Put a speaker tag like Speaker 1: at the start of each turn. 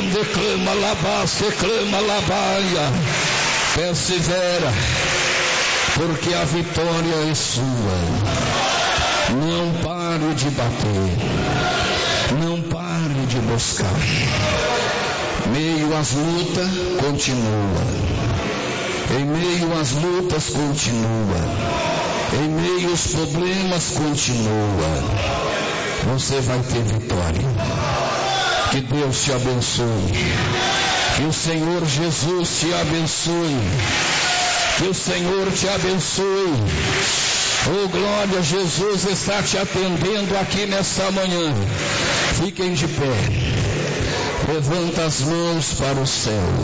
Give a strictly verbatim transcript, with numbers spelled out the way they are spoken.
Speaker 1: declama labaste, clama labaia. Persevera, porque a vitória é sua. Não pare de bater, não pare de buscar. Meio às lutas, continua. Em meio às lutas, continua. Em meio aos problemas, continua. Você vai ter vitória. Que Deus te abençoe. Que o Senhor Jesus te abençoe. Que o Senhor te abençoe. Oh, glória, Jesus está te atendendo aqui nesta manhã. Fiquem de pé. Levanta as mãos para o céu.